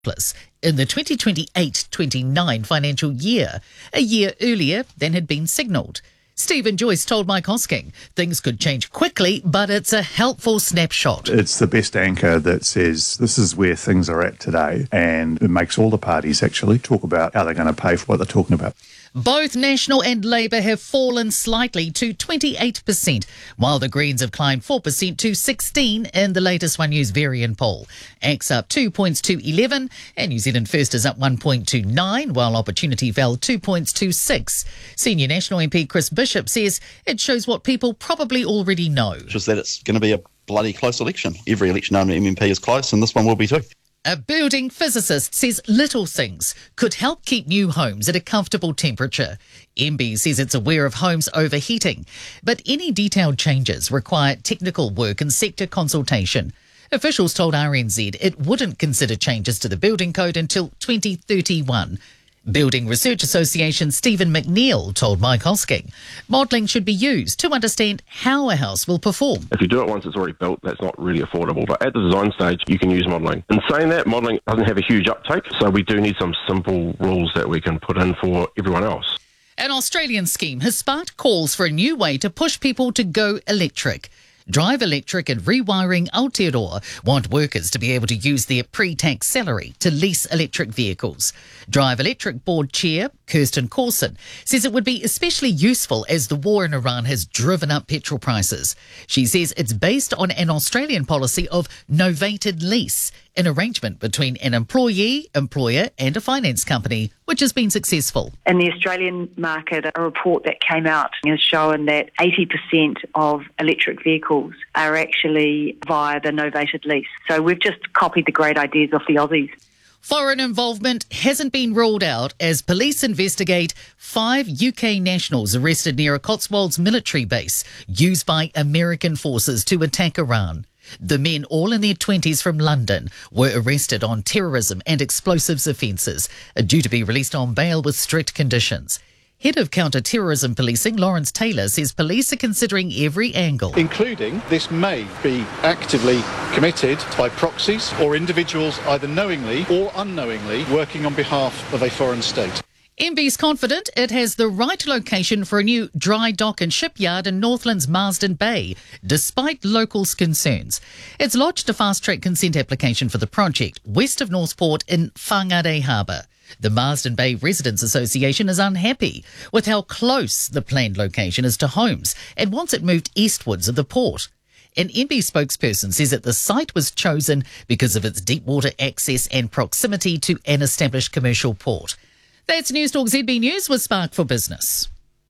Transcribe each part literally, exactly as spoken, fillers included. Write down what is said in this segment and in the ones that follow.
in the twenty twenty-eight twenty-nine financial year, a year earlier than had been signalled. Stephen Joyce told Mike Hosking things could change quickly, but it's a helpful snapshot. It's the best anchor that says this is where things are at today, and it makes all the parties actually talk about how they're going to pay for what they're talking about. Both National and Labour have fallen slightly to twenty-eight percent, while the Greens have climbed four percent to sixteen in the latest One News Varian poll. A Ct's up two points to eleven, and New Zealand First is up one point two nine, while Opportunity fell two points to six. Senior National M P Chris Bishop says it shows what people probably already know. Just that it's going to be a bloody close election. Every election under M M P is close, and this one will be too. A building physicist says little things could help keep new homes at a comfortable temperature. M B says it's aware of homes overheating, but any detailed changes require technical work and sector consultation. Officials told R N Z it wouldn't consider changes to the building code until twenty thirty-one. Building Research Association Stephen McNeil told Mike Hosking modelling should be used to understand how a house will perform. If you do it once it's already built, that's not really affordable. But at the design stage, you can use modelling. In saying that, modelling doesn't have a huge uptake, so we do need some simple rules that we can put in for everyone else. An Australian scheme has sparked calls for a new way to push people to go electric. Drive Electric and Rewiring Aotearoa want workers to be able to use their pre-tax salary to lease electric vehicles. Drive Electric Board Chair Kirsten Corson says it would be especially useful as the war in Iran has driven up petrol prices. She says it's based on an Australian policy of novated lease, an arrangement between an employee, employer and a finance company, which has been successful. In the Australian market, a report that came out has shown that eighty percent of electric vehicles are actually via the novated lease. So we've just copied the great ideas of the Aussies. Foreign involvement hasn't been ruled out as police investigate five U K nationals arrested near a Cotswolds military base used by American forces to attack Iran. The men, all in their twenties from London, were arrested on terrorism and explosives offences, due to be released on bail with strict conditions. Head of Counter-Terrorism Policing, Lawrence Taylor, says police are considering every angle. Including this may be actively committed by proxies or individuals either knowingly or unknowingly working on behalf of a foreign state. M B's confident it has the right location for a new dry dock and shipyard in Northland's Marsden Bay, despite locals' concerns. It's lodged a fast-track consent application for the project west of Northport in Whangarei Harbour. The Marsden Bay Residents Association is unhappy with how close the planned location is to homes and wants it moved eastwards of the port. An M B spokesperson says that the site was chosen because of its deep water access and proximity to an established commercial port. That's Newstalk Z B News with Spark for Business.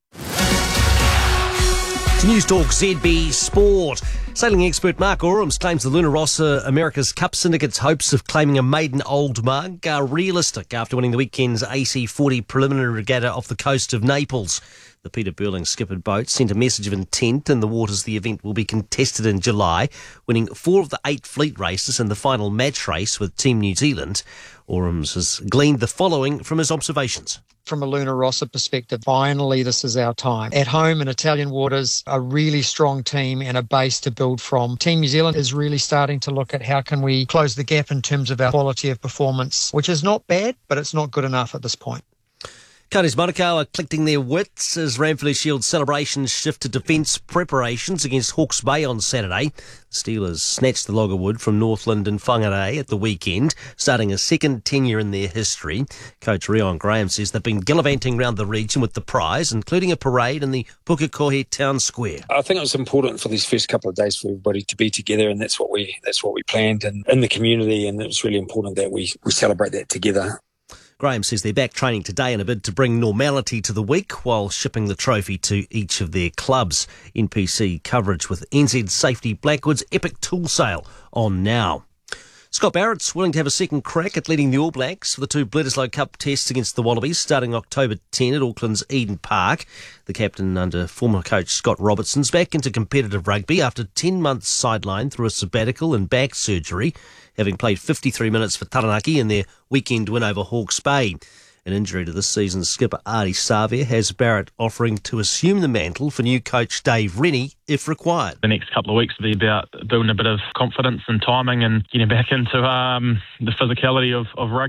To Newstalk Z B Sport. Sailing expert Mark Orams claims the Luna Rossa America's Cup Syndicate's hopes of claiming a maiden old mug are realistic after winning the weekend's A C forty preliminary regatta off the coast of Naples. The Peter Burling skippered boat sent a message of intent in the waters the event will be contested in July, winning four of the eight fleet races and the final match race with Team New Zealand. Orams has gleaned the following from his observations. From a Luna Rossa perspective, finally this is our time. At home in Italian waters, a really strong team and a base to build from. Team New Zealand is really starting to look at how can we close the gap in terms of our quality of performance, which is not bad, but it's not good enough at this point. Counties Manukau are collecting their wits as Ranfurly Shield celebrations shift to defence preparations against Hawke's Bay on Saturday. The Steelers snatched the log of wood from Northland and Whangarei at the weekend, starting a second tenure in their history. Coach Rion Graham says they've been gallivanting around the region with the prize, including a parade in the Pukekohe Town Square. I think it was important for these first couple of days for everybody to be together, and that's what we that's what we planned and in the community, and it was really important that we, we celebrate that together. Graham says they're back training today in a bid to bring normality to the week while shipping the trophy to each of their clubs. N P C coverage with N Z Safety Blackwood's epic tool sale on now. Scott Barrett's willing to have a second crack at leading the All Blacks for the two Bledisloe Cup tests against the Wallabies starting October tenth at Auckland's Eden Park. The captain under former coach Scott Robertson's back into competitive rugby after ten months sidelined through a sabbatical and back surgery, having played fifty-three minutes for Taranaki in their weekend win over Hawke's Bay. An injury to this season's skipper Ardie Savia has Barrett offering to assume the mantle for new coach Dave Rennie if required. The next couple of weeks will be about building a bit of confidence and timing and getting back into um, the physicality of, of rugby.